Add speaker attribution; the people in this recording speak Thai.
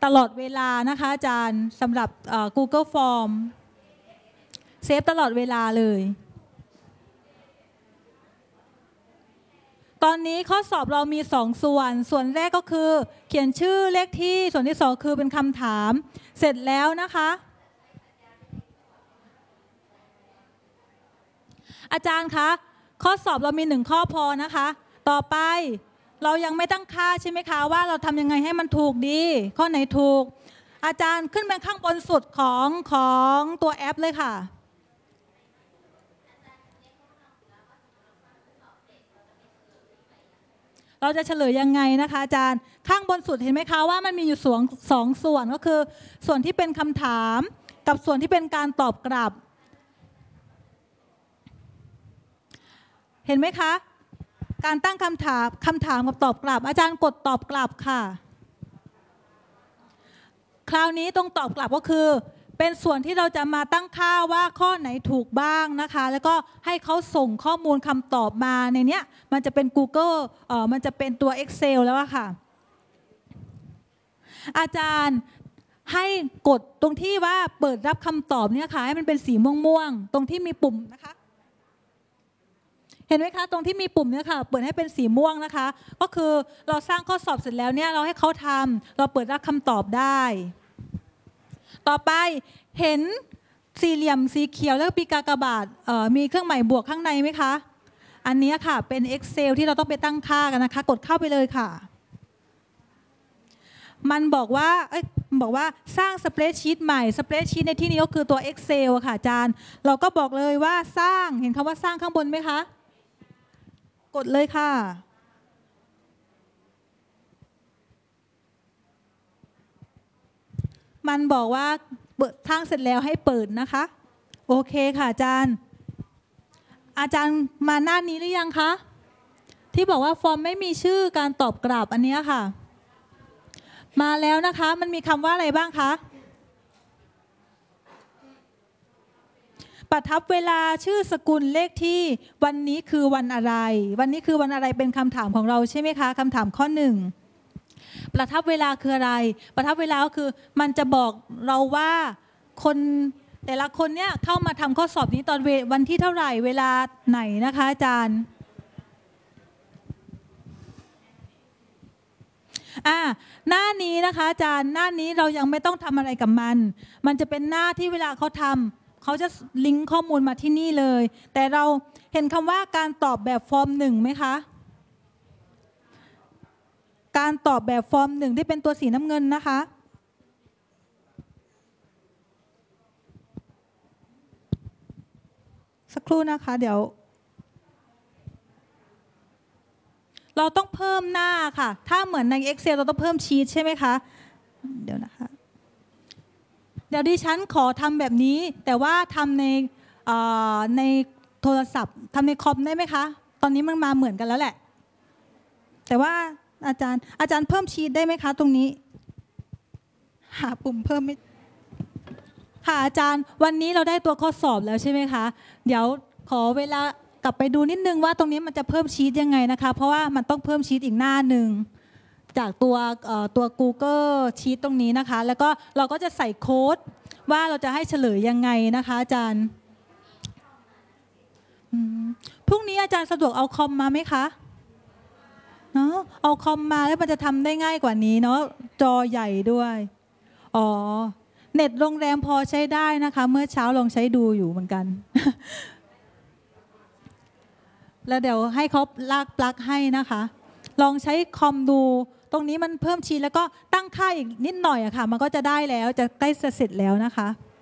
Speaker 1: ตลอดเวลานะคะอาจารย์สำหรับGoogle Form เซฟตลอดเวลาเลยตอนนี้ข้อสอบเรามี2ส่วนแรกก็คือเขียนชื่อเลขที่ส่วนที่2คือเป็นคำถามเสร็จแล้วนะคะอาจารย์คะข้อสอบเรามี1ข้อพอนะคะต่อไปเรายังไม่ตั้งค่าใช่ไหมคะว่าเราทำยังไงให้มันถูกดีข้อไหนถูกอาจารย์ขึ้นไปข้างบนสุดของตัวแอปเลยค่ะเราจะเฉลยยังไงนะคะอาจารย์ข้างบนสุดเห็นไหมคะว่ามันมีอยู่สองส่วนก็คือส่วนที่เป็นคำถามกับส่วนที่เป็นการตอบกลับเห็นไหมคะการตั้งคำถามกับตอบกลับอาจารย์กดตอบกลับค่ะคราวนี้ตรงตอบกลับก็คือเป็นส่วนที่เราจะมาตั้งค่าว่าข้อไหนถูกบ้างนะคะแล้วก็ให้เขาส่งข้อมูลคำตอบมาในเนี้ยมันจะเป็น Google มันจะเป็นตัว Excel แล้วค่ะอาจารย์ให้กดตรงที่ว่าเปิดรับคำตอบเนี่ยค่ะให้มันเป็นสีม่วงๆตรงที่มีปุ่มนะคะเห็นไหมคะตรงที่มีปุ่มเนี่ยค่ะเปิดให้เป็นสีม่วงนะคะก็คือเราสร้างข้อสอบเสร็จแล้วเนี่ยเราให้เขาทำเราเปิดรับคำตอบได้ต่อไปเห็นสี่เหลี่ยมสีเขียวแล้วมีกากบาทมีเครื่องหมายบวกข้างในไหมคะอันนี้ค่ะเป็น Excel ที่เราต้องไปตั้งค่ากันนะคะกดเข้าไปเลยค่ะมันบอกว่าสร้างสเปรดชีตใหม่สเปรดชีตในที่นี้ก็คือตัว Excel ค่ะอาจารย์เราก็บอกเลยว่าสร้างเห็นคำว่าสร้างข้างบนไหมคะกดเลยค่ะมันบอกว่าเปิดทางเสร็จแล้วให้เปิดนะคะโอเคค่ะอาจารย์มาหน้านี้หรือยังคะที่บอกว่าฟอร์มไม่มีชื่อการตอบกลับอันนี้ค่ะมาแล้วนะคะมันมีคำว่าอะไรบ้างคะประทับเวลาชื่อสกุลเลขที่วันนี้คือวันอะไรวันนี้คือวันอะไรเป็นคำถามของเราใช่ไหมคะคำถามข้อ1ประทับเวลาคืออะไรประทับเวลาก็คือมันจะบอกเราว่าคนแต่ละคนเนี่ยเข้ามาทำข้อสอบนี้ตอนวันที่เท่าไหร่เวลาไหนนะคะอาจารย์หน้านี้นะคะอาจารย์หน้านี้เรายังไม่ต้องทำอะไรกับมันจะเป็นหน้าที่เวลาเขาทำเขาจะลิงก์ข้อมูลมาที่นี่เลยแต่เราเห็นคำว่าการตอบแบบฟอร์ม1ไหมคะการตอบแบบฟอร์ม1ที่เป็นตัวสีน้ำเงินนะคะสักครู่นะคะเดี๋ยวเราต้องเพิ่มหน้าค่ะถ้าเหมือนใน Excel เราต้องเพิ่มชีทใช่ไหมคะเดี๋ยวนะคะเดี๋ยวดิฉันขอทำแบบนี้แต่ว่าทำในโทรศัพท์ทำในคอมได้ไหมคะตอนนี้มันมาเหมือนกันแล้วแหละแต่ว่าอาจารย์เพิ่มชีทได้ไหมคะตรงนี้หาปุ่มเพิ่มไม่ค่ะอาจารย์วันนี้เราได้ตัวข้อสอบแล้วใช่ไหมคะเดี๋ยวขอเวลากลับไปดูนิดนึงว่าตรงนี้มันจะเพิ่มชีทยังไงนะคะเพราะว่ามันต้องเพิ่มชีทอีกหน้าหนึ่งจากตัว Google Sheet ตรงนี้นะคะแล้วก็เราก็จะใส่โค้ดว่าเราจะให้เฉลยยังไงนะคะอาจารย์พรุ่งนี้อาจารย์สะดวกเอาคอมมาไหมคะเนาะเอาคอมมาแล้วมันจะทำได้ง่ายกว่านี้เนาะจอใหญ่ด้วยอ๋อเน็ตโรงแรมพอใช้ได้นะคะเมื่อเช้าลองใช้ดูอยู่เหมือนกันแล้วเดี๋ยวให้เขาลากปลั๊กให้นะคะลองใช้คอมดูตรงนี้มันเพิ่มชีทแล้วก็ตั้งค่าอีกนิดหน่อยอะค่ะมันก็จะได้แล้วจะใกล้จะเสร็จแล้วนะคะ